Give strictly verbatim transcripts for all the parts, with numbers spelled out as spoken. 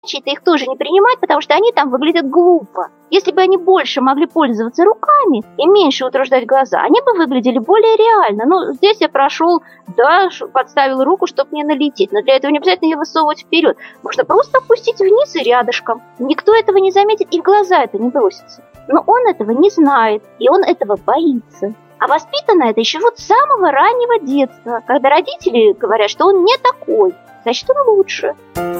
чьи-то их тоже не принимать, потому что они там выглядят глупо. Если бы они больше могли пользоваться руками и меньше утруждать глаза, они бы выглядели более реально. Ну, здесь я прошел, да, подставил руку, чтобы не налететь. Но для этого не обязательно ее высовывать вперед. Можно просто опустить вниз и рядышком. Никто этого не заметит, и в глаза это не бросится. Но он этого не знает, и он этого боится. А воспитано это еще вот с самого раннего детства, когда родители говорят, что он не такой, значит, он лучше.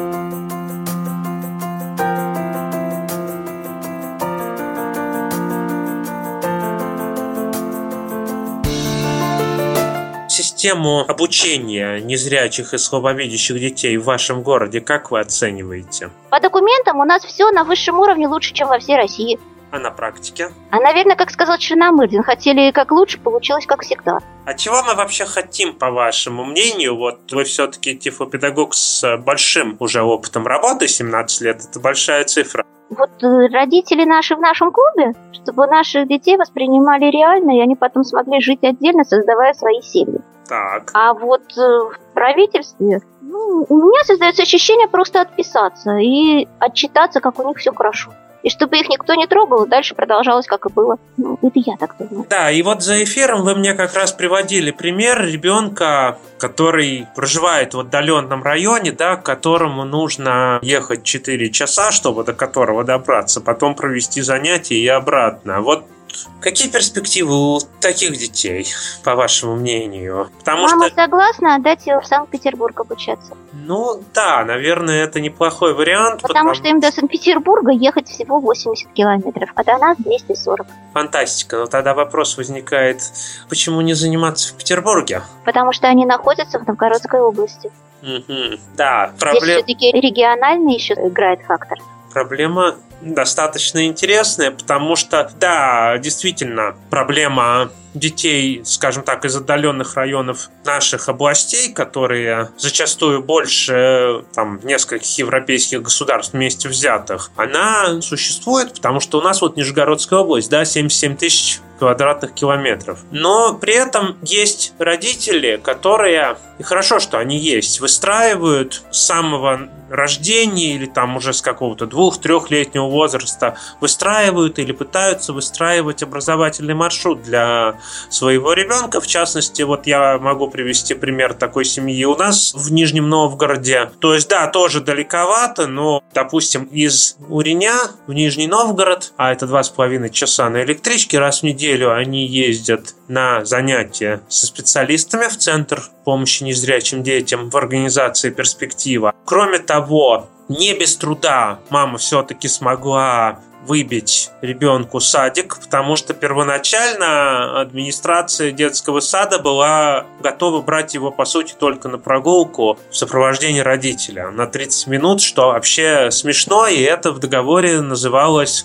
Систему обучения незрячих и слабовидящих детей в вашем городе как вы оцениваете? По документам у нас все на высшем уровне лучше, чем во всей России. А на практике? А, наверное, как сказал Черномырдин, хотели как лучше, получилось как всегда. А чего мы вообще хотим, по вашему мнению? Вот вы все-таки тифлопедагог с большим уже опытом работы, семнадцать лет, это большая цифра. Вот родители наши в нашем клубе, чтобы наших детей воспринимали реально, и они потом смогли жить отдельно, создавая свои семьи. Так. А вот в правительстве, ну, у меня создается ощущение просто отписаться и отчитаться, как у них все хорошо. И чтобы их никто не трогал, и дальше продолжалось, как и было. Ну, это я так думаю. Да, и вот за эфиром вы мне как раз приводили пример ребенка, который проживает в отдаленном районе, да, к которому нужно ехать четыре часа, чтобы до которого добраться, потом провести занятия и обратно. Вот какие перспективы у таких детей, по вашему мнению? Потому Мама что... согласна отдать его в Санкт-Петербург обучаться. Ну да, наверное, это неплохой вариант. Потому, потому что им до Санкт-Петербурга ехать всего восемьдесят километров, а до нас двести сорок. Фантастика. Но тогда вопрос возникает, почему не заниматься в Петербурге? Потому что они находятся в Новгородской области. Угу. Да, проблема... Здесь все-таки региональный еще играет фактор. Проблема достаточно интересная, потому что, да, действительно, проблема детей, скажем так, из отдаленных районов наших областей, которые зачастую больше там, нескольких европейских государств вместе взятых, она существует, потому что у нас вот Нижегородская область, да, семьдесят семь тысяч квадратных километров. Но при этом есть родители, которые, и хорошо, что они есть, выстраивают с самого рождения или там уже с какого-то двух-трехлетнего возраста, выстраивают или пытаются выстраивать образовательный маршрут для своего ребенка. В частности, вот я могу привести пример такой семьи у нас в Нижнем Новгороде. То есть, да, тоже далековато, но, допустим, из Уреня в Нижний Новгород, а это два с половиной часа на электричке, раз в неделю они ездят на занятия со специалистами в Центр помощи незрячим детям в организации «Перспектива». Кроме того, не без труда мама все-таки смогла выбить ребенку садик, потому что первоначально администрация детского сада была готова брать его, по сути, только на прогулку в сопровождении родителя на тридцать минут, что вообще смешно, и это в договоре называлось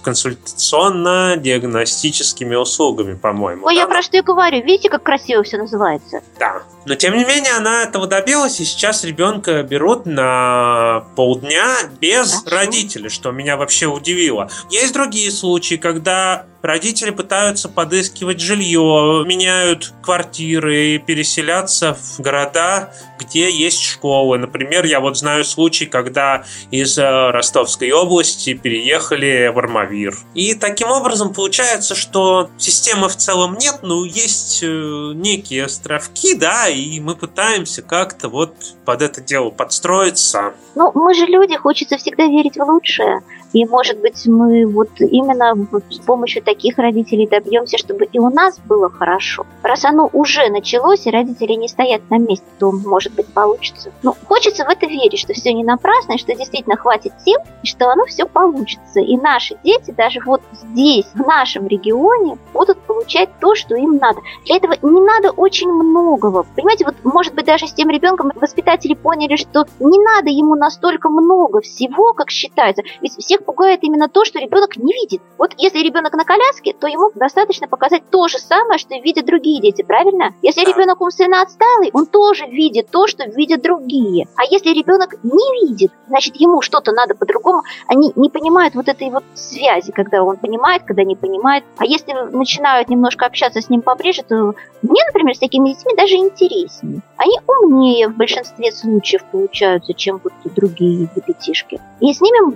консультационно-диагностическими услугами, по-моему. Ой, да? Я про что и говорю. Видите, как красиво все называется? Да. Но, тем не менее, она этого добилась, и сейчас ребенка берут на полдня без Хорошо. родителя, что меня вообще удивило. Есть другие случаи, когда родители пытаются подыскивать жилье, меняют квартиры, переселяться в города, где есть школы. Например, я вот знаю случай, когда из Ростовской области переехали в Армавир. И таким образом получается, что системы в целом нет, но есть некие островки, да, и мы пытаемся как-то вот под это дело подстроиться. Ну, мы же люди, хочется всегда верить в лучшее. И, может быть, мы вот именно с помощью таких родителей добьемся, чтобы и у нас было хорошо. Раз оно уже началось, и родители не стоят на месте, то, может быть, получится. Ну, хочется в это верить, что все не напрасно, и что действительно хватит сил, и что оно все получится. И наши дети даже вот здесь, в нашем регионе, будут получать то, что им надо. Для этого не надо очень многого. Понимаете, вот, может быть, даже с тем ребенком воспитатели поняли, что не надо ему настолько много всего, как считается. Ведь всех пугает именно то, что ребенок не видит. Вот если ребенок на коляске, то ему достаточно показать то же самое, что видят другие дети, правильно? Если ребенок умственно отсталый, он тоже видит то, что видят другие. А если ребенок не видит, значит, ему что-то надо по-другому. Они не понимают вот этой вот связи, когда он понимает, когда не понимает. А если начинают немножко общаться с ним поближе, то мне, например, с такими детьми даже интереснее. Они умнее в большинстве случаев получаются, чем вот другие ребятишки. И с ними